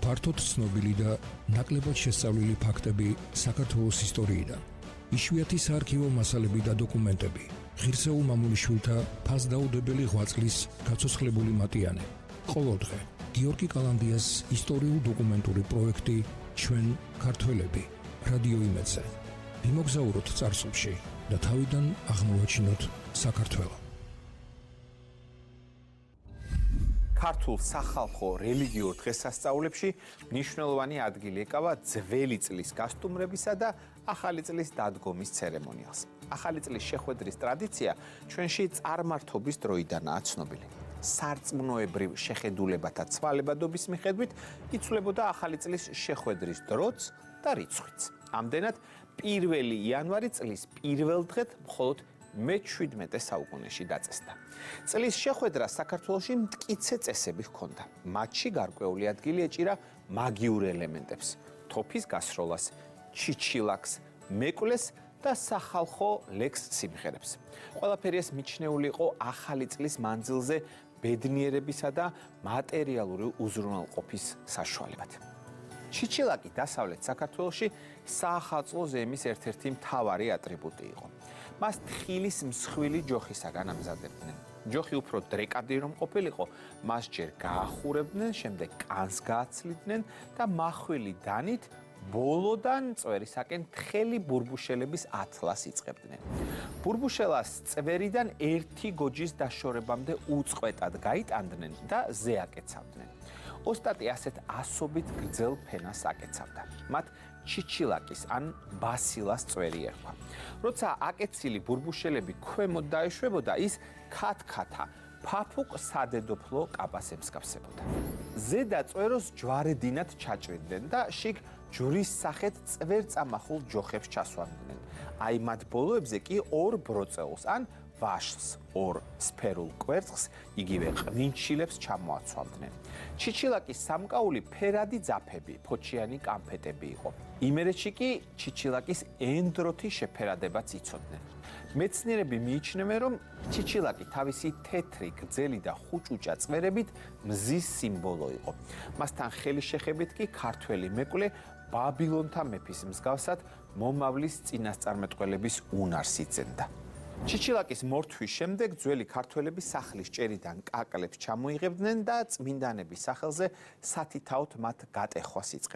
ფართოდ ცნობილი და ნაკლებად შესწავლილი ფაქტები საქართველოს ისტორიიდან. იშვიათი საარქივო მასალები და დოკუმენტები. ღირსეულ მამულიშვილთა ფასდაუდებელი ღვაწლის გაცოცხლებული მატიანე. ყოველდღე გიორგი კალანდიას ისტორიულ-დოკუმენტური პროექტი ჩვენ ქართველები რადიო იმედზე. ვიმოგზაუროთ წარსულში და თავიდან აღმოვაჩინოთ საქართველო. ქართულ სახალხო რელიგიურ დღესასწაულებში მნიშვნელოვანი ადგილი ეკავა ძველი წლის გასტუმრებისა და ახალი წლის დადგომის ცერემონიალს. ახალი წლის შეხვედრის ტრადიცია ჩვენში წარმართობის დროიდანაა ცნობილი. სარწმუნოებრივ შეხედულებათა ცვალებადობის მიხედვით იცვლებოდა ახალი წლის შეხვედრის დროც და რიცხვიც. ამდენად 1 იანვარი წლის პირველ დღედ მხოლოდ მე-17 საუკუნეში დაწესდა. წლის შეხვედრა საქართველოში მტკიცე წესები ჰქონდა. მათში გარკვეული ადგილი ეჭირა მაგიურ ელემენტებს, თოფის გასროლას, ჩიჩილაკს, მეკვლეს და სახალხო ლექს სიმღერებს. ყველაფერი ეს მიჩნეული იყო ახალი წლის მანძილზე ბედნიერებისა და მატერიალური უზრუნველყოფის საშუალებად. ჩიჩილაკი დასავლეთ საქართველოში საახალწლო ზემის ერთ-ერთი მთავარი ატრიბუტი იყო. მას თხილის მსხვილი ჯოხისაგან ამზადებდნენ. ჯოხი უფრო დრეკადი რომ ყოფილიყო, მას ჯერ გაახურებდნენ, შემდეგ კანს გააცლიდნენ და მახვილი დანით ბოლოდან წვერისაკენ თხელი ბურბუშელების ათლას იწყებდნენ. ბურბუშელას წვერიდან ერთი გოჯის დაშორებამდე უწყვეტად გაიტანდნენ და ზეაკეცავდნენ. ოსტატი ასეთ ასობით გრძელ ფენას აკეცავდა. მათ ჩიჩილაკის ან ბასილას წვერი ერქვა. როცა აკეცილი ბურბუშელები ქვემოთ დაეშვებოდა, ის ქათქათა ფაფუკ სადედოფლო კაბას ემსგავსებოდა. ზედა წვეროს ჯვარედინად ჩაჭრიდნენ და შიგ ჯვრის სახეთ წვერწამახულ ჯოხებს ჩასვამდნენ. აი მათ ბოლოებზე კი ორ ბროწეულს ან ვაშლს, ორ სფერულ კვერცხს, იგივე ყვინჩილებს ჩამოაცვალდნენ. ჩიჩილაკის სამკაული ფერადი ძაფები, ფოჩიანი კამფეტები იყო. იმერეთში კი ჩიჩილაკის ენდროთი შეფერადებაც იცოდნენ. მეცნიერები მიიჩნევენ, რომ ჩიჩილაკი თავისი თეთრი, გრძელი და ხუჭუჭა წვერებით მზის სიმბოლო იყო. მასთან ხელი შეხებით კი ქართველი მეკვლე ბაბილონთა მეფის მსგავსად მომავლის წინასწარმეტყველების უნარს იძენდა. ჩიჩილაკის მორთვის შემდეგ ძველი ქართველები სახლის ჭერიდან კაკლებს ჩამოიღებდნენ და წმინდანების სახელზე სათითაოდ მათ გატეხვას იწყებდნენ.